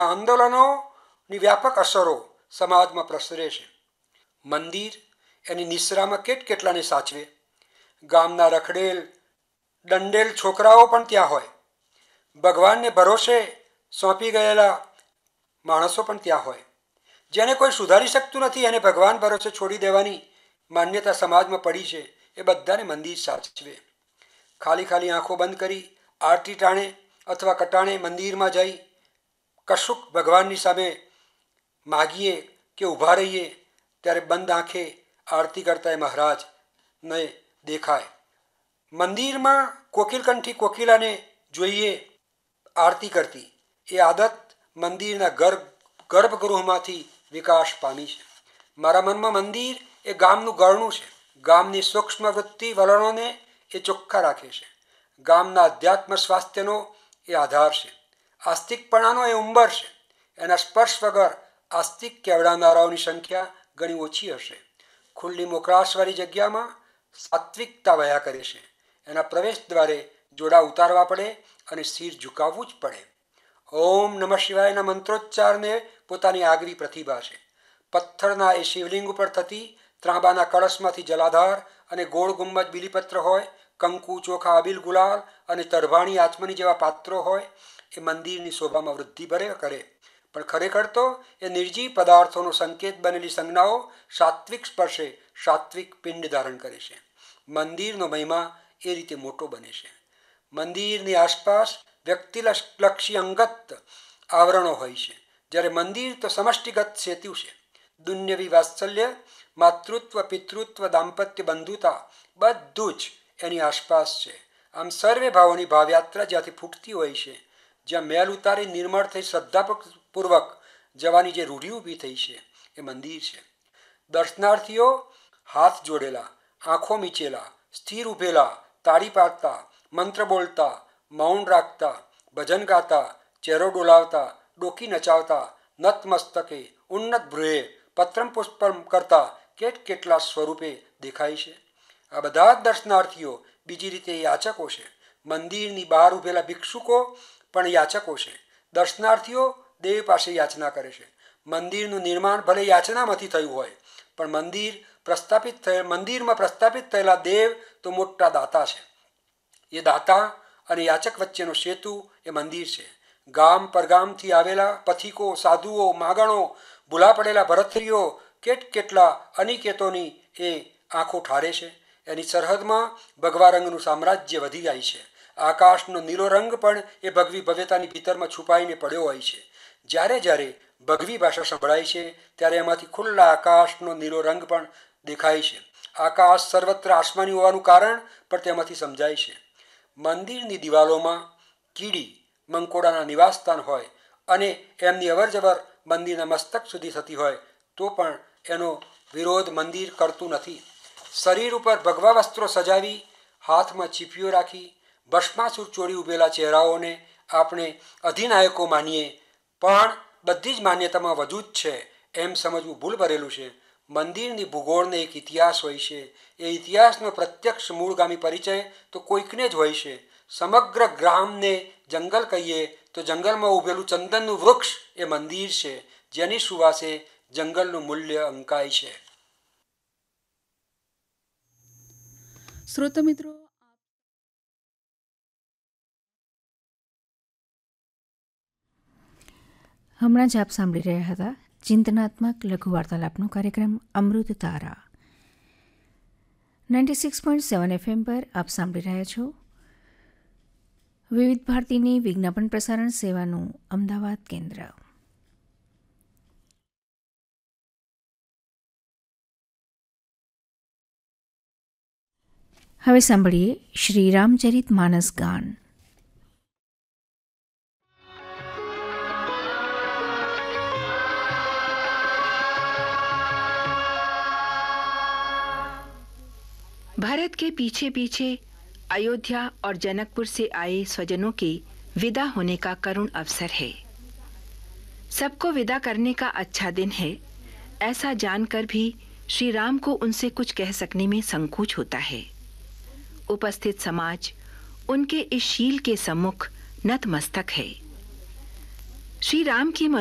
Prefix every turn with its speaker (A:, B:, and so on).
A: આંદોલનોની વ્યાપક અસરો સમાજમાં પ્રસરે છે. મંદિર એની નિશ્રામાં કેટલાને સાચવે. ગામના રખડેલ દંડેલ છોકરાઓ પણ ત્યાં હોય. ભગવાનને ભરોસે સોંપી ગયેલા માણસો પણ ત્યાં હોય. જેને કોઈ સુધારી શકતું નથી એને ભગવાન ભરોસે છોડી દેવાની માન્યતા સમાજમાં પડી છે. એ બધાને મંદિર સાચવે. ખાલી આંખો બંધ કરી આરતી ટાણે અથવા કટાણે મંદિરમાં જઈ કશુંક ભગવાનની સામે માગીએ કે ઊભા રહીએ ત્યારે બંધ આંખે આરતી કરતા એ મહારાજને દેખાય. મંદિરમાં કોકિલકંઠી કોકિલાને જોઈએ આરતી કરતી. એ આદત મંદિરના ગર્ભગૃહમાંથી વિકાસ પામી છે. મારા મનમાં મંદિર એ ગામનું ગળણું છે. ગામની સૂક્ષ્મ વૃત્તિ વલણોને એ ચોખ્ખા રાખે છે. ગામના અધ્યાત્મ સ્વાસ્થ્યનો એ આધાર છે. આસ્તિકપણાનો એ ઉંબર છે. એના સ્પર્શ વગર આસ્તિક કહેવડાવનારાઓની સંખ્યા ઘણી ઓછી હશે. ખુલ્લી મોકળાશવાળી જગ્યામાં સાત્વિકતા વયા કરે છે. એના પ્રવેશ દ્વારે જોડા ઉતારવા પડે અને શિર ઝુકાવવું જ પડે. ઓમ નમઃ શિવાયના મંત્રોચ્ચારને પોતાની આગવી પ્રતિભા છે. પથ્થરના એ શિવલિંગ ઉપર થતી ત્રાંબાના કળશમાંથી જલાધાર અને ગોળ ગુંબજ બીલીપત્ર હોય, કંકુ ચોખા અબીલ ગુલાલ અને તરભાણી આચમની જેવા પાત્રો હોય એ મંદિરની શોભામાં વૃદ્ધિ કરે. પણ ખરેખર તો એ નિર્જીવ પદાર્થોનો સંકેત બનેલી સંજ્ઞાઓ સાત્વિક સ્પર્શે સાત્વિક પિંડ ધારણ કરે છે. મંદિરનો મહિમા એ રીતે મોટો બને છે. મંદિરની આસપાસ વ્યક્તિલક્ષી અંગત આવરણો હોય છે, જ્યારે મંદિર તો સમષ્ટિગત સેતુ છે. દુન્યવી વાત્સલ્ય, માતૃત્વ, પિતૃત્વ, દાંપત્ય, બંધુતા બધું જ એની આસપાસ છે. આમ સર્વે ભાવોની ભાવયાત્રા જ્યાંથી ફૂટતી હોય છે, જ્યાં મેલ ઉતારી નિર્મળ થઈ શ્રદ્ધાપૂર્વક જવાની જે રૂઢિ ઊભી થઈ છે એ મંદિર છે. દર્શનાર્થીઓ હાથ જોડેલા, આંખો મીચેલા, સ્થિર ઊભેલા, તાળી પાડતા, મંત્ર બોલતા, મૌન રાખતા, ભજન ગાતા, ચહેરો ડોલાવતા, ડોકી નચાવતા, નતમસ્તકે, ઉન્નત ભ્રુએ, પત્રમ પુષ્પમ કરતા કેટલા સ્વરૂપે દેખાય છે. આ બધા જ દર્શનાર્થીઓ બીજી રીતે યાચકો છે. મંદિરની બહાર ઊભેલા ભિક્ષુકો પણ યાચકો છે. દર્શનાર્થીઓ દેવ પાસે યાચના કરે છે. મંદિરનું નિર્માણ ભલે યાચનામાંથી થયું હોય, પણ મંદિરમાં પ્રસ્થાપિત થયેલા દેવ તો મોટા દાતા છે. એ દાતા અને યાચક વચ્ચેનો સેતુ એ મંદિર છે. ગામ પરગામથી આવેલા પથિકો, સાધુઓ, માગણો, ભૂલા પડેલા ભરતરીઓ કેટલા અનિકેતોની એ આંખો ઠારે છે. એની સરહદમાં ભગવા રંગનું સામ્રાજ્ય વધી જાય છે. આકાશનો નીલો રંગ પણ એ ભગવી ભવ્યતાની ભીતરમાં છુપાઈને પડ્યો હોય છે. જ્યારે ભગવી ભાષા સંભળાય છે ત્યારે એમાંથી ખુલ્લા આકાશનો નીલો રંગ પણ દેખાય છે. આકાશ સર્વત્ર આસમાની હોવાનું કારણ પણ તેમાંથી સમજાય છે. મંદિરની દિવાલોમાં કીડી મંકોડાના નિવાસસ્થાન હોય અને એમની અવરજવર મંદિરના મસ્તક સુધી થતી હોય તો પણ એનો વિરોધ મંદિર કરતું નથી. શરીર ઉપર ભગવા વસ્ત્રો સજાવી, હાથમાં ચીપીઓ રાખી, ભસ્માસુર ચોરી ઉભેલા ચહેરાઓને આપણે અધિનાયકો માનીએ, પણ બધી જ માન્યતામાં વધુ જ છે એમ સમજવું ભૂલ ભરેલું છે. મંદિરની ભૂગોળને એક ઇતિહાસ હોય છે. એ ઇતિહાસનો પ્રત્યક્ષ મૂળગામી પરિચય તો કોઈકને જ હોય છે. સમગ્ર ગ્રામને જંગલ કહીએ તો જંગલમાં ઉભેલું ચંદનનું વૃક્ષ એ મંદિર છે, જેની સુવાસે જંગલનું મૂલ્ય અંકાય છે.
B: શ્રોતા મિત્રો, હમણાં જ આપ સાંભળી રહ્યા હતા ચિંતનાત્મક લઘુ વાર્તાલાપનો કાર્યક્રમ અમૃત તારા. 96.7 FM પર આપ સાંભળી રહ્યા છો વિવિધ ભારતીની વિજ્ઞાપન પ્રસારણ સેવાનું અમદાવાદ કેન્દ્ર. હવે સાંભળીએ શ્રી રામચરિત માનસ ગાન.
C: भारत के पीछे पीछे अयोध्या और जनकपुर से आए स्वजनों के विदा होने का करुण अवसर है. सबको विदा करने का अच्छा दिन है, ऐसा जानकर भी श्री राम को उनसे कुछ कह सकने में संकोच होता है. उपस्थित समाज उनके इस शील के सम्मुख नतमस्तक है. श्री राम की